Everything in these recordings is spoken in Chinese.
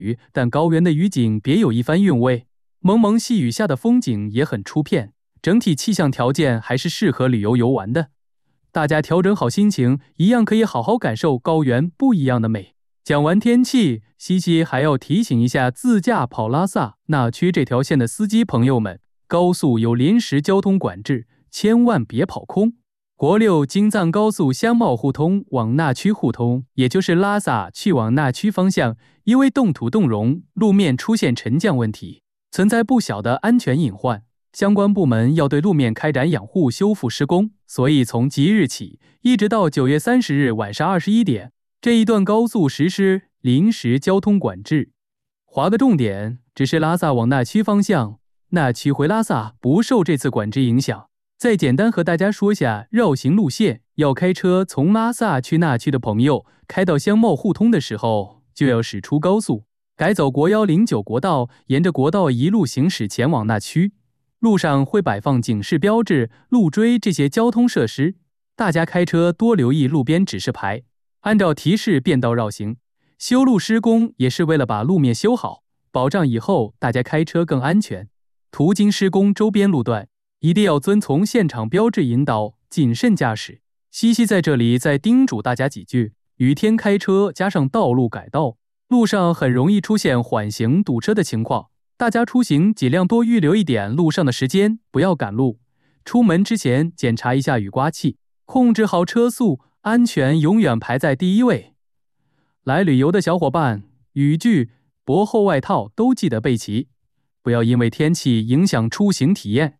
雨，但高原的雨景别有一番韵味。蒙蒙细雨下的风景也很出片，整体气象条件还是适合旅游游玩的。大家调整好心情，一样可以好好感受高原不一样的美。讲完天气，西西还要提醒一下自驾跑拉萨那曲这条线的司机朋友们，高速有临时交通管制，千万别跑空。国六京藏高速香茂互通往那曲互通，也就是拉萨去往那曲方向，因为冻土冻融，路面出现沉降问题，存在不小的安全隐患。相关部门要对路面开展养护修复施工，所以从即日起一直到9月30日晚上21点，这一段高速实施临时交通管制。划个重点，只是拉萨往那曲方向，那曲回拉萨不受这次管制影响。再简单和大家说下绕行路线，要开车从拉萨去那曲的朋友，开到香茂互通的时候就要驶出高速，改走国109国道，沿着国道一路行驶前往那曲。路上会摆放警示标志、路锥这些交通设施，大家开车多留意路边指示牌，按照提示变道绕行。修路施工也是为了把路面修好，保障以后大家开车更安全。途经施工周边路段，一定要遵从现场标志引导，谨慎驾驶。西西在这里再叮嘱大家几句，雨天开车加上道路改道，路上很容易出现缓行堵车的情况，大家出行尽量多预留一点路上的时间，不要赶路。出门之前检查一下雨刮器，控制好车速，安全永远排在第一位。来旅游的小伙伴，雨具、薄厚外套都记得备齐，不要因为天气影响出行体验。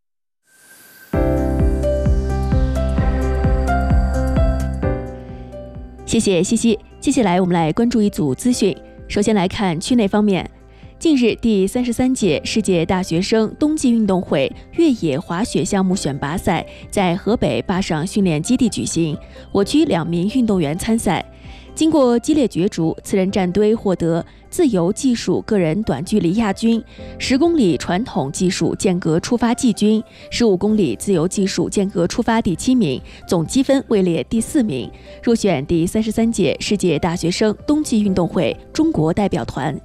谢谢西西。接下来我们来关注一组资讯。首先来看区内方面，近日第33届世界大学生冬季运动会越野滑雪项目选拔赛在河北坝上训练基地举行，我区2名运动员参赛。经过激烈角逐，次人战队获得自由技术个人短距离亚军、10公里传统技术间隔出发季军、15公里自由技术间隔出发第7名，总积分位列第4名，入选第33届世界大学生冬季运动会中国代表团。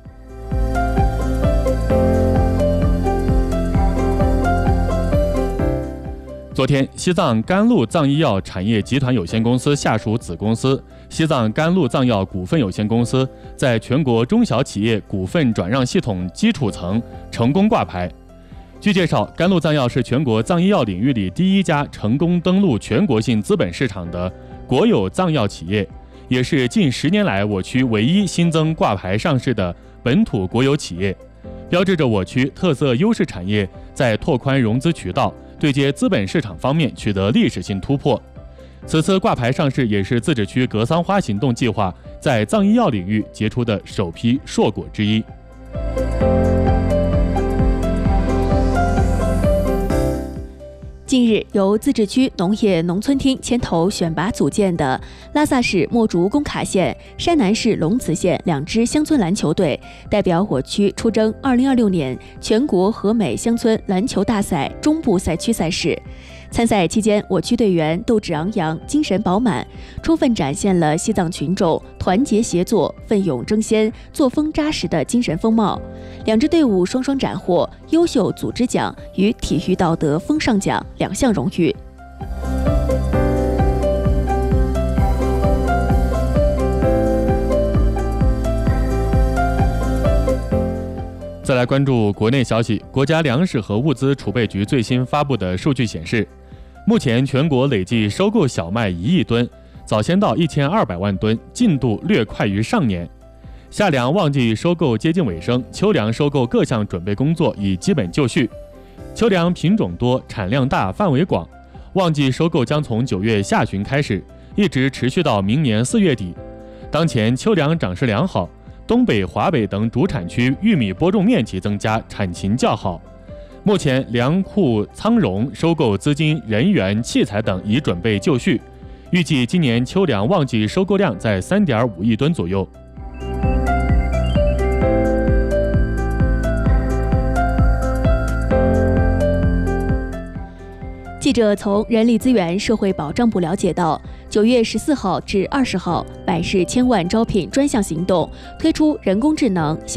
昨天，西藏甘露藏医药产业集团有限公司下属子公司西藏甘露藏药股份有限公司在全国中小企业股份转让系统基础层成功挂牌。据介绍，甘露藏药是全国藏医药领域里第一家成功登陆全国性资本市场的国有藏药企业，也是近10年来我区唯一新增挂牌上市的本土国有企业，标志着我区特色优势产业在拓宽融资渠道、对接资本市场方面取得历史性突破。此次挂牌上市也是自治区格桑花行动计划在藏医药领域结出的首批硕果之一。 近日，由自治区农业农村厅牵头选拔组建的拉萨市墨竹工卡县、山南市龙慈县2支乡村篮球队，代表我区出征2026年全国和美乡村篮球大赛中部赛区赛事。参赛期间，我区队员斗志昂扬，精神饱满，充分展现了西藏群众团结协作、奋勇争先、作风扎实的精神风貌。2支队伍双双斩获优秀组织奖与体育道德风尚奖2项荣誉。 再来关注国内消息，国家粮食和物资储备局最新发布的数据显示，目前全国累计收购小麦1亿吨，早先到1200万吨，进度略快于上年。夏粮旺季收购接近尾声，秋粮收购各项准备工作已基本就绪。秋粮品种多，产量大，范围广，旺季收购将从9月下旬开始，一直持续到明年4月底。当前秋粮长势良好，东北、华北等主产区玉米播种面积增加，产情较好。目前粮库仓容、收购资金、人员、器材等已准备就绪，预计今年秋粮旺季收购量在3.5亿吨左右。 记者从人力资源社会保障部了解到，9月14号至20号，百世千万招聘专项行动推出人工智能